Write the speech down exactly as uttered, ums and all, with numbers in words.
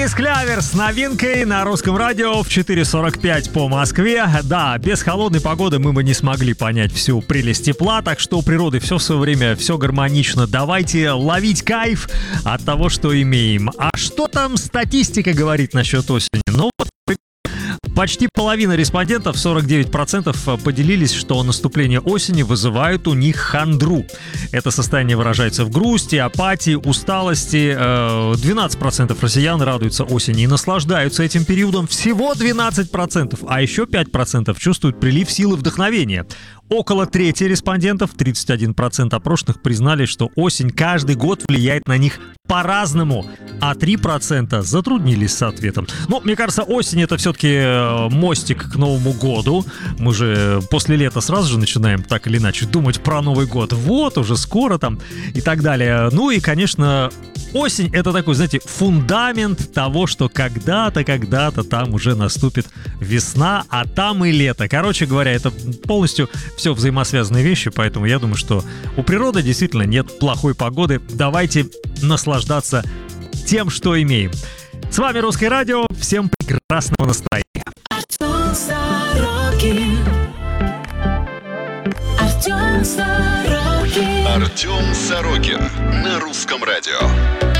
Денис Клявер с новинкой на русском радио в четыре сорок пять по Москве. Да, без холодной погоды мы бы не смогли понять всю прелесть тепла, так что у природы все в свое время, все гармонично. Давайте ловить кайф от того, что имеем. А что там статистика говорит насчет осени? Ну вот, почти половина респондентов, сорок девять процентов, поделились, что наступление осени вызывает у них хандру. Это состояние выражается в грусти, апатии, усталости. двенадцать процентов россиян радуются осени и наслаждаются этим периодом. Всего двенадцать процентов. А еще пять процентов чувствуют прилив силы и вдохновения. Около трети респондентов, тридцать один процент опрошенных, признали, что осень каждый год влияет на них по-разному, а три процента затруднились с ответом. Но, мне кажется, осень — это все-таки мостик к Новому году. Мы же после лета сразу же начинаем так или иначе думать про Новый год. Вот, уже скоро там и так далее. Ну и, конечно, осень — это такой, знаете, фундамент того, что когда-то, когда-то там уже наступит весна, а там и лето. Короче говоря, это полностью все взаимосвязанные вещи, поэтому я думаю, что у природы действительно нет плохой погоды. Давайте наслаждаться тем, что имеем. С вами Русское радио. Всем прекрасного настроения. Артем Сорокин. Артем Сорокин. Артем Сорокин на Русском радио.